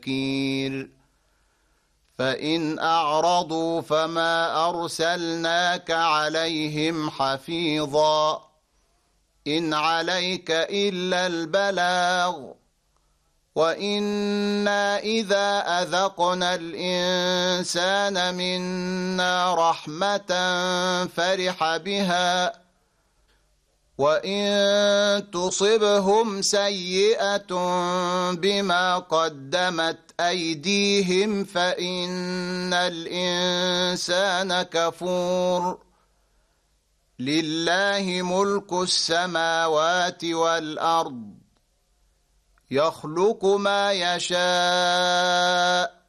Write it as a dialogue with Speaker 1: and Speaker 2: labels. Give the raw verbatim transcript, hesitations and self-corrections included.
Speaker 1: نكير فإن أعرضوا فما أرسلناك عليهم حفيظا إن عليك إلا البلاغ وإنا إذا أذقنا الإنسان منا رحمة فرح بها وإن تصبهم سيئة بما قدمت أيديهم فإن الإنسان كفور لله ملك السماوات والأرض يخلق ما يشاء